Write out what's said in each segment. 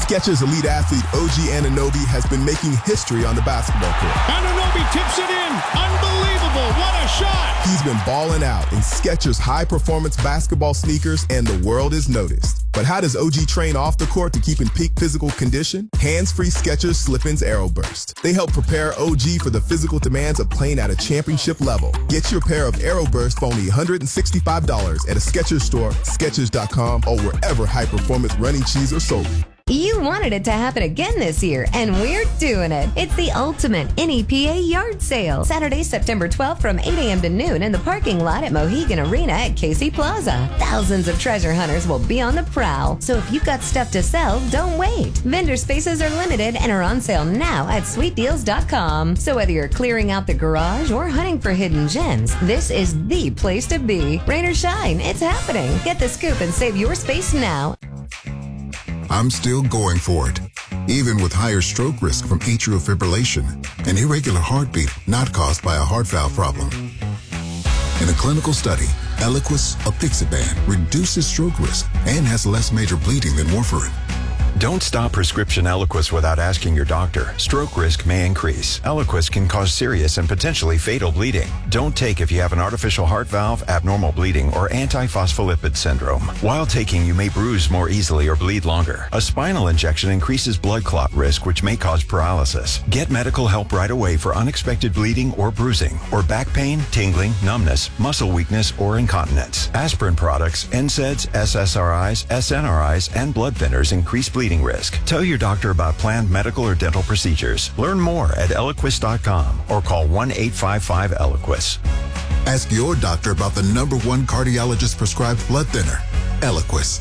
Skechers elite athlete OG Anunoby has been making history on the basketball court. Anunoby tips it in. Unbelievable. What a shot. He's been balling out in Skechers high-performance basketball sneakers, and the world has noticed. But how does OG train off the court to keep in peak physical condition? Hands-free Skechers Slip-ins Aeroburst. They help prepare OG for the physical demands of playing at a championship level. Get your pair of Aeroburst for only $165 at a Skechers store, Skechers.com, or wherever high-performance running shoes are sold. You wanted it to happen again this year, and we're doing it. It's the ultimate NEPA yard sale. Saturday, September 12th from 8 a.m. to noon in the parking lot at Mohegan Arena at Casey Plaza. Thousands of treasure hunters will be on the prowl. So if you've got stuff to sell, don't wait. Vendor spaces are limited and are on sale now at sweetdeals.com. So whether you're clearing out the garage or hunting for hidden gems, this is the place to be. Rain or shine, it's happening. Get the scoop and save your space now. I'm still going for it, even with higher stroke risk from atrial fibrillation, an irregular heartbeat not caused by a heart valve problem. In a clinical study, Eliquis apixaban reduces stroke risk and has less major bleeding than warfarin. Don't stop prescription Eliquis without asking your doctor. Stroke risk may increase. Eliquis can cause serious and potentially fatal bleeding. Don't take if you have an artificial heart valve, abnormal bleeding, or antiphospholipid syndrome. While taking, you may bruise more easily or bleed longer. A spinal injection increases blood clot risk, which may cause paralysis. Get medical help right away for unexpected bleeding or bruising, or back pain, tingling, numbness, muscle weakness, or incontinence. Aspirin products, NSAIDs, SSRIs, SNRIs, and blood thinners increase bleeding risk. Tell your doctor about planned medical or dental procedures. Learn more at Eliquis.com or call 1-855-ELIQUIS. Ask your doctor about the #1 cardiologist prescribed blood thinner, Eliquis.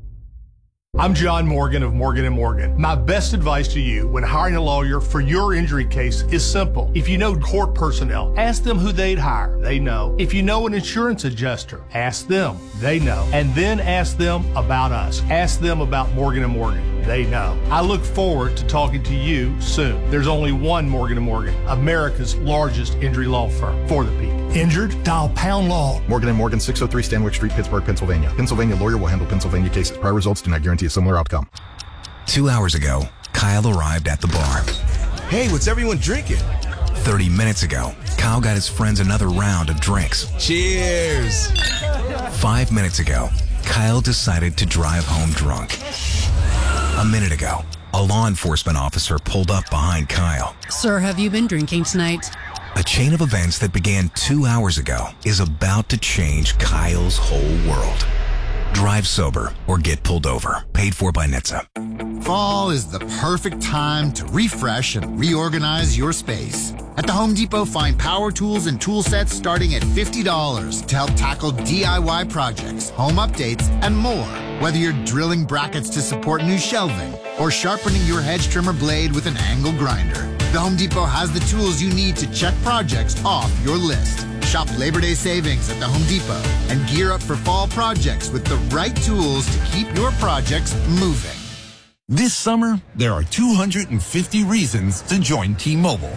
I'm John Morgan of Morgan & Morgan. My best advice to you when hiring a lawyer for your injury case is simple. If you know court personnel, ask them who they'd hire. They know. If you know an insurance adjuster, ask them. They know. And then ask them about us. Ask them about Morgan & Morgan. They know. I look forward to talking to you soon. There's only one Morgan & Morgan, America's largest injury law firm for the people. Injured? Dial Pound Law. Morgan & Morgan, 603 Stanwyck Street, Pittsburgh, Pennsylvania. Pennsylvania lawyer will handle Pennsylvania cases. Prior results do not guarantee a similar outcome. 2 hours ago, Kyle arrived at the bar. Hey, what's everyone drinking? 30 minutes ago, Kyle got his friends another round of drinks. Cheers! 5 minutes ago, Kyle decided to drive home drunk. A minute ago, a law enforcement officer pulled up behind Kyle. Sir, have you been drinking tonight? A chain of events that began 2 hours ago is about to change Kyle's whole world. Drive sober or get pulled over. Paid for by NHTSA. Fall is the perfect time to refresh and reorganize your space. At the Home Depot, find power tools and tool sets starting at $50 to help tackle DIY projects, home updates, and more. Whether you're drilling brackets to support new shelving or sharpening your hedge trimmer blade with an angle grinder, the Home Depot has the tools you need to check projects off your list. Shop Labor Day savings at the Home Depot and gear up for fall projects with the right tools to keep your projects moving. This summer, there are 250 reasons to join T-Mobile.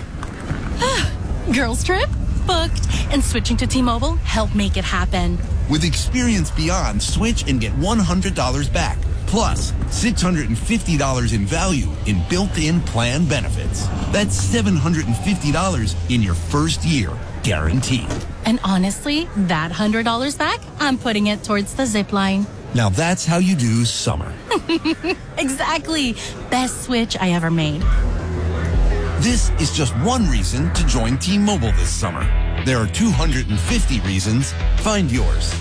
Girls trip? Booked. And switching to T-Mobile helped make it happen. With Experience Beyond, switch and get $100 back. Plus, $650 in value in built-in plan benefits. That's $750 in your first year, guaranteed. And honestly, that $100 back, I'm putting it towards the zip line. Now that's how you do summer. Exactly. Best switch I ever made. This is just one reason to join T-Mobile this summer. There are 250 reasons. Find yours.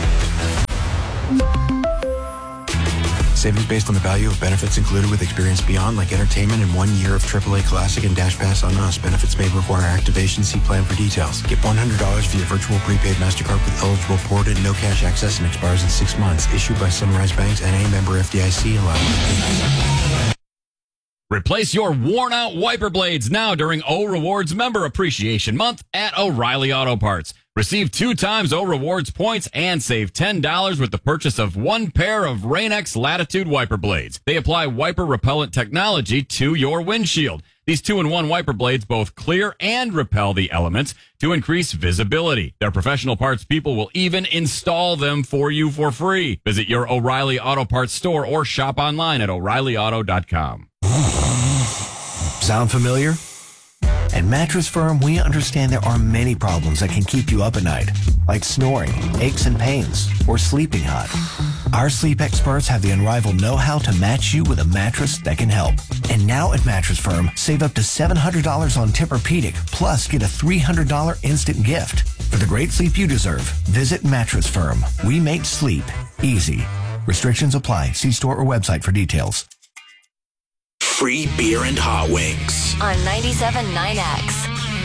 Savings based on the value of benefits included with Experience Beyond, like entertainment and 1 year of AAA Classic and Dash Pass on us. Benefits may require activation. See plan for details. Get $100 via virtual prepaid MasterCard with eligible ported, no cash access, and expires in 6 months. Issued by Sunrise Banks and a member FDIC. Allowed. Replace your worn-out wiper blades now during O Rewards Member Appreciation Month at O'Reilly Auto Parts. Receive 2 times O Rewards points and save $10 with the purchase of 1 pair of Rain-X Latitude wiper blades. They apply wiper repellent technology to your windshield. These 2-in-1 wiper blades both clear and repel the elements to increase visibility. Their professional parts people will even install them for you for free. Visit your O'Reilly Auto Parts store or shop online at O'ReillyAuto.com. Sound familiar? At Mattress Firm, we understand there are many problems that can keep you up at night, like snoring, aches and pains, or sleeping hot. Our sleep experts have the unrivaled know-how to match you with a mattress that can help. And now at Mattress Firm, save up to $700 on Tempur-Pedic, plus get a $300 instant gift. For the great sleep you deserve, visit Mattress Firm. We make sleep easy. Restrictions apply. See store or website for details. Free beer and hot wings. On 97.9X.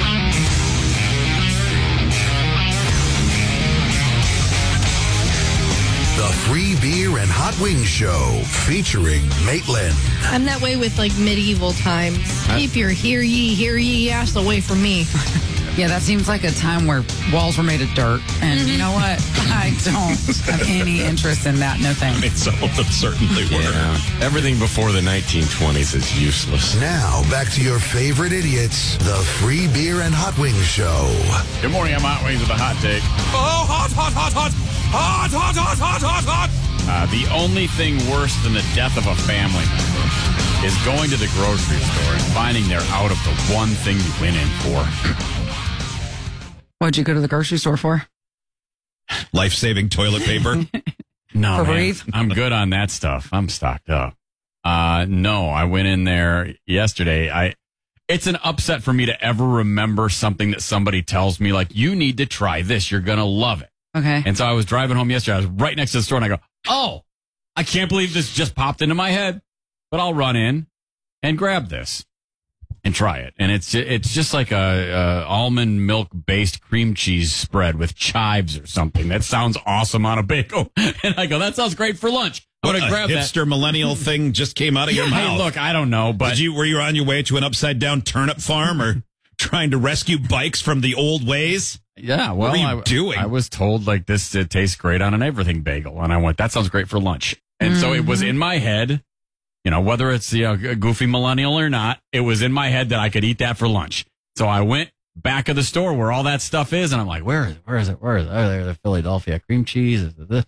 The Free Beer and Hot Wings Show featuring Maitland. I'm that way with like medieval times. Keep your hear ye ass away from me. Yeah, that seems like a time where walls were made of dirt. And you know what? I don't have any interest in that. No thanks. I mean, some of them certainly were. Yeah. Everything before the 1920s is useless. Now, back to your favorite idiots, the Free Beer and Hot Wings Show. Good morning, I'm Hot Wings with a hot take. Oh, hot, hot, hot, hot. Hot, hot, hot, hot, hot, hot. The only thing worse than the death of a family member is going to the grocery store and finding they're out of the one thing you went in for. What'd you go to the grocery store for? Life-saving toilet paper. No, For man, Breathe? I'm good on that stuff. I'm stocked up. No, I went in there yesterday. It's an upset for me to ever remember something that somebody tells me, like, you need to try this. You're going to love it. Okay. And so I was driving home yesterday. I was right next to the store, and I go, oh, I can't believe this just popped into my head. But I'll run in and grab this and try it. And it's just like a almond milk-based cream cheese spread with chives or something. That sounds awesome on a bagel. And I go, that sounds great for lunch. I'm going to grab that. Hipster millennial thing just came out of your mouth. Hey, look, I don't know, but... Were you on your way to an upside-down turnip farm or trying to rescue bikes from the old ways? Yeah, well, what were you doing? I was told, like, this it tastes great on an everything bagel. And I went, that sounds great for lunch. And so it was in my head, you know, whether it's a goofy millennial or not, it was in my head that I could eat that for lunch. So I went back of the store where all that stuff is, and I'm like, where is it? Oh, there's the Philadelphia cream cheese.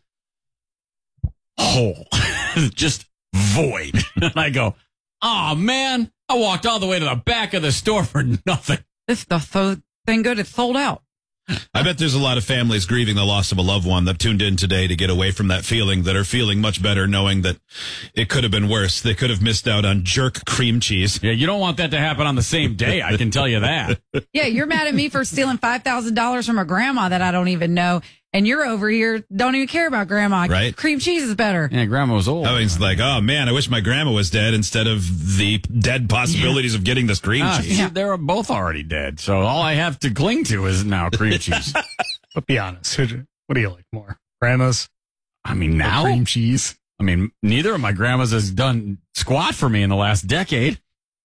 Hole. Just void. And I go, oh, man, I walked all the way to the back of the store for nothing. This stuff so thing good, it's sold out. I bet there's a lot of families grieving the loss of a loved one that tuned in today to get away from that feeling, that are feeling much better knowing that it could have been worse. They could have missed out on jerk cream cheese. Yeah, you don't want that to happen on the same day. I can tell you that. Yeah, you're mad at me for stealing $5,000 from a grandma that I don't even know. And you're over here, don't even care about grandma. Right. Cream cheese is better. Yeah, grandma was old. I was like, oh, man, I wish my grandma was dead instead of the dead possibilities of getting this cream cheese. Yeah. They were both already dead. So all I have to cling to is now cream cheese. But be honest, what do you like more? Grandma's? I mean, now? Cream cheese? I mean, neither of my grandmas has done squat for me in the last decade.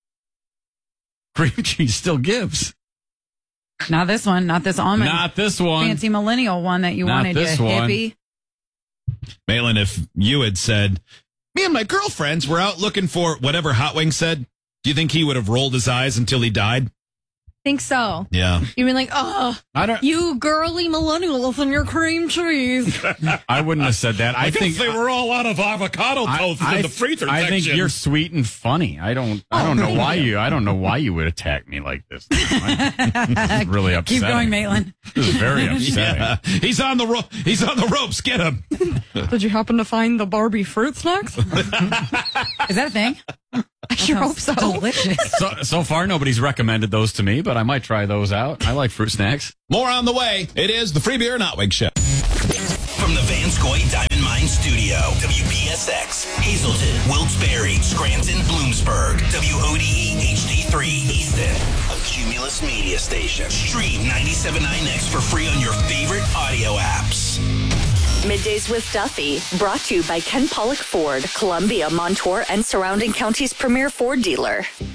Cream cheese still gives. Not this one. Not this almond. Not this one. Fancy millennial one that you Not wanted, you this one. hippie. Maitland, if you had said, me and my girlfriends were out looking for whatever Hot Wings said, do you think he would have rolled his eyes until he died? Think so. Yeah. You'd be like, oh, you girly millennials and your cream cheese. I wouldn't have said that. I think they were all out of avocado toast in the freezer I section. think you're sweet and funny. I don't know why you would attack me like this. This is really upsetting. Keep going, Maitland. This is very upsetting. Yeah. He's on the ropes. Get him. Did you happen to find the Barbie fruit snacks? Is that a thing? I sure hope so. Delicious. So far, nobody's recommended those to me, but I might try those out. I like fruit snacks. More on the way. It is the Free Beer and Hot Wings Show. From the Vanscoy Diamond Mine Studio, WPSX, Hazleton, Wilkes-Barre, Scranton, Bloomsburg, WODE HD3 Easton, a Cumulus media station. Stream 97.9X for free on your favorite audio apps. Middays with Duffy, brought to you by Ken Pollock Ford, Columbia, Montour, and surrounding counties' premier Ford dealer.